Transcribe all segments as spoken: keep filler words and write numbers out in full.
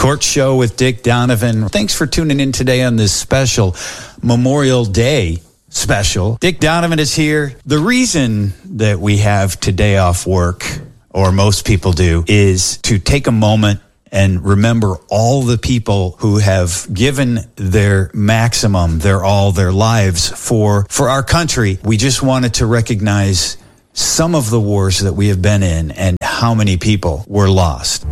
Court Show with Dick Donovan. Thanks for tuning in today on this special Memorial Day special. Dick Donovan is here. The reason that we have today off work, or most people do, is to take a moment and remember all the people who have given their maximum, their all, their lives for, for our country. We just wanted to recognize some of the wars that we have been in and how many people were lost.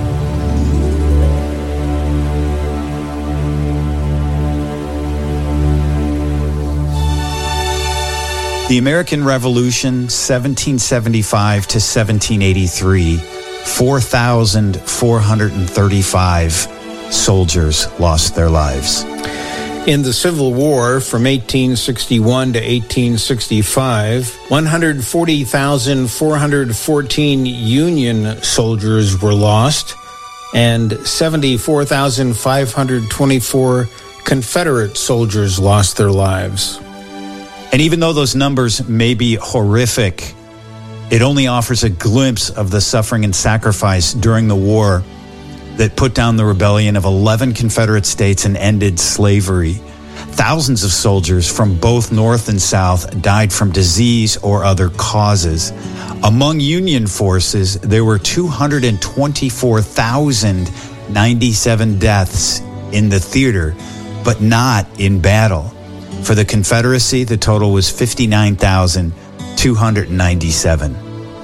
The American Revolution, seventeen seventy-five to seventeen eighty-three, four thousand four hundred thirty-five soldiers lost their lives. In the Civil War from eighteen sixty-one to eighteen sixty-five, one hundred forty thousand four hundred fourteen Union soldiers were lost, and seventy-four thousand five hundred twenty-four Confederate soldiers lost their lives. And even though those numbers may be horrific, it only offers a glimpse of the suffering and sacrifice during the war that put down the rebellion of eleven Confederate states and ended slavery. Thousands of soldiers from both North and South died from disease or other causes. Among Union forces, there were two hundred twenty-four thousand ninety-seven deaths in the theater, but not in battle. For the Confederacy, the total was fifty-nine thousand two hundred ninety-seven.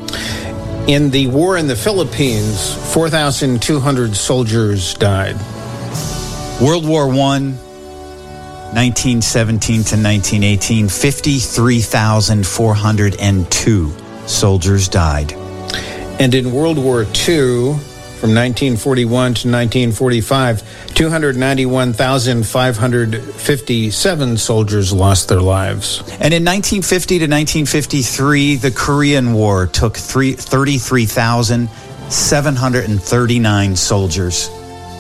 In the war in the Philippines, four thousand two hundred soldiers died. World War One, nineteen seventeen to nineteen eighteen, fifty-three thousand four hundred two soldiers died. And in World War Two, from nineteen forty-one to nineteen forty-five, two hundred ninety-one thousand five hundred fifty-seven soldiers lost their lives. And in nineteen fifty to nineteen fifty-three, the Korean War took thirty-three thousand seven hundred thirty-nine soldiers.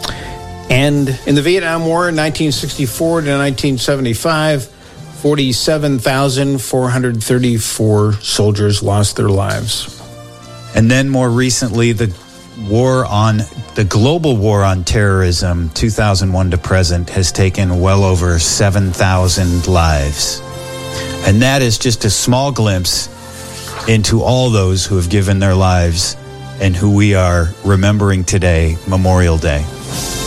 And in the Vietnam War, nineteen sixty-four to nineteen seventy-five, forty-seven thousand four hundred thirty-four soldiers lost their lives. And then more recently, the war on the global war on terrorism, two thousand one to present, has taken well over seven thousand lives. And that is just a small glimpse into all those who have given their lives and who we are remembering today, Memorial Day.